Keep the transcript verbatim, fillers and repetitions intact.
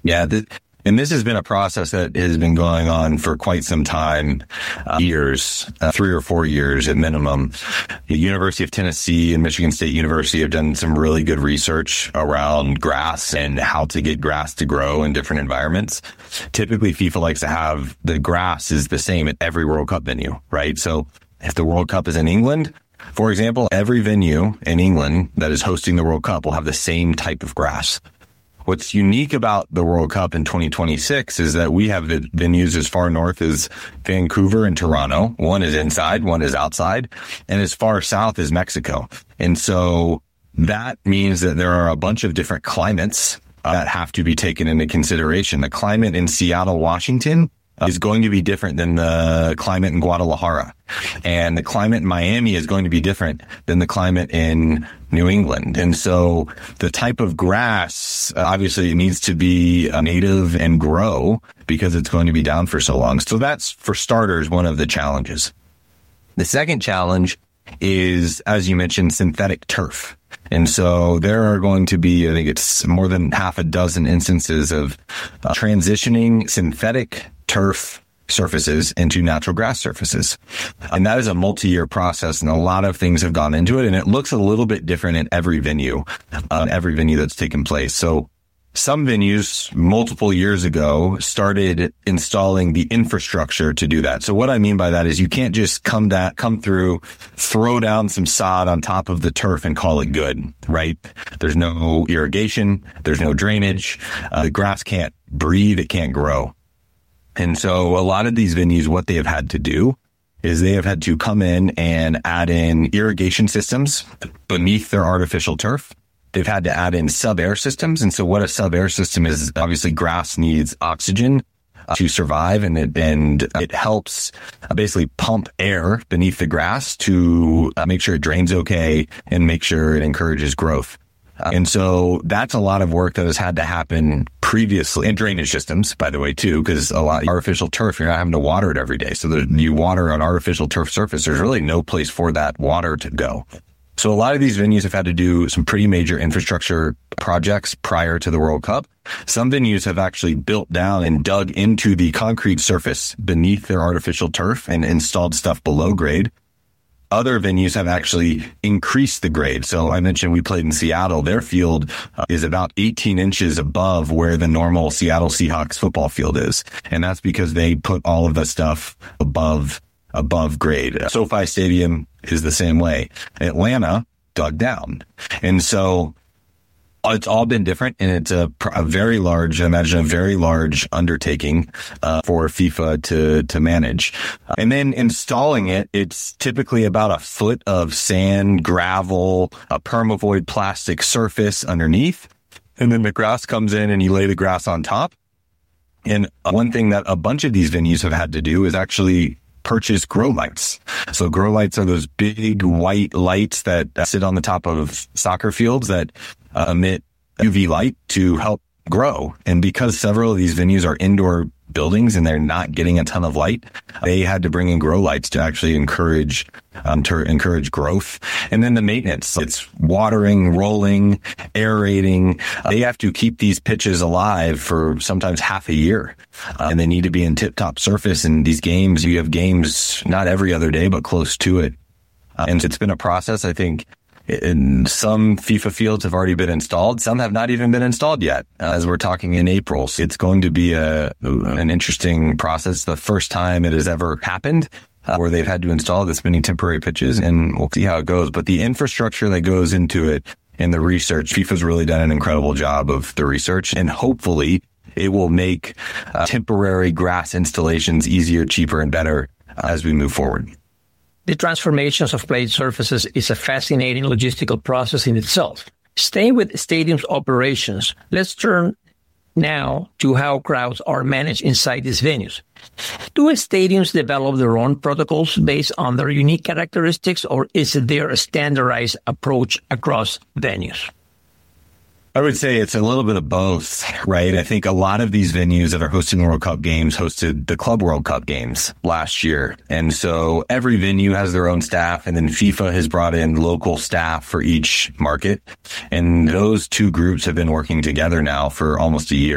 Yeah. Th- and this has been a process that has been going on for quite some time, uh, years, uh, three or four years at minimum. The University of Tennessee and Michigan State University have done some really good research around grass and how to get grass to grow in different environments. Typically, FIFA likes to have the grass is the same at every World Cup venue, right? So if the World Cup is in England, for example, every venue in England that is hosting the World Cup will have the same type of grass. What's unique about the World Cup in twenty twenty-six is that we have the venues as far north as Vancouver and Toronto. One is inside, one is outside, and as far south as Mexico. And so that means that there are a bunch of different climates uh, that have to be taken into consideration. The climate in Seattle, Washington is going to be different than the climate in Guadalajara. And the climate in Miami is going to be different than the climate in New England. And so the type of grass, obviously it needs to be native and grow because it's going to be down for so long. So that's, for starters, one of the challenges. The second challenge is, as you mentioned, synthetic turf. And so there are going to be, I think it's more than half a dozen instances of uh, transitioning synthetic turf surfaces into natural grass surfaces. And that is a multi-year process, and a lot of things have gone into it, and it looks a little bit different in every venue, uh, every venue that's taken place. So some venues multiple years ago started installing the infrastructure to do that. So what I mean by that is you can't just come that come through, throw down some sod on top of the turf and call it good, right? There's no irrigation, there's no drainage, uh, the grass can't breathe, it can't grow. And so a lot of these venues, what they have had to do is they have had to come in and add in irrigation systems beneath their artificial turf. They've had to add in sub-air systems. And so what a sub-air system is, obviously grass needs oxygen uh, to survive, and it, and it helps uh, basically pump air beneath the grass to uh, make sure it drains okay and make sure it encourages growth. Uh, and so that's a lot of work that has had to happen previously, and drainage systems, by the way, too, because a lot of artificial turf, you're not having to water it every day. So that you water an artificial turf surface, there's really no place for that water to go. So a lot of these venues have had to do some pretty major infrastructure projects prior to the World Cup. Some venues have actually built down and dug into the concrete surface beneath their artificial turf and installed stuff below grade. Other venues have actually increased the grade. So I mentioned we played in Seattle. Their field uh, is about eighteen inches above where the normal Seattle Seahawks football field is. And that's because they put all of the stuff above, above grade. SoFi Stadium is the same way. Atlanta dug down. And so it's all been different, and it's a, a very large, I imagine a very large undertaking uh, for FIFA to to manage. And then installing it, it's typically about a foot of sand, gravel, a permavoid plastic surface underneath. And then the grass comes in and you lay the grass on top. And one thing that a bunch of these venues have had to do is actually purchase grow lights. So grow lights are those big white lights that sit on the top of soccer fields that uh, emit U V light to help grow. And because several of these venues are indoor buildings and they're not getting a ton of light, they had to bring in grow lights to actually encourage um, to encourage growth. And then the maintenance, it's watering, rolling, aerating. Uh, they have to keep these pitches alive for sometimes half a year. Uh, and they need to be in tip-top surface. And these games, you have games not every other day, but close to it. Uh, and it's been a process, I think. In some FIFA fields have already been installed. Some have not even been installed yet, uh, as we're talking in April. So it's going to be a an interesting process. The first time it has ever happened uh, where they've had to install this many temporary pitches, and we'll see how it goes. But the infrastructure that goes into it and the research, FIFA's really done an incredible job of the research, and hopefully it will make uh, temporary grass installations easier, cheaper, and better uh, as we move forward. The transformations of played surfaces is a fascinating logistical process in itself. Staying with stadiums operations, let's turn now to how crowds are managed inside these venues. Do stadiums develop their own protocols based on their unique characteristics, or is there a standardized approach across venues? I would say it's a little bit of both, right? I think a lot of these venues that are hosting the World Cup games hosted the Club World Cup games last year. And so every venue has their own staff, and then FIFA has brought in local staff for each market. And those two groups have been working together now for almost a year.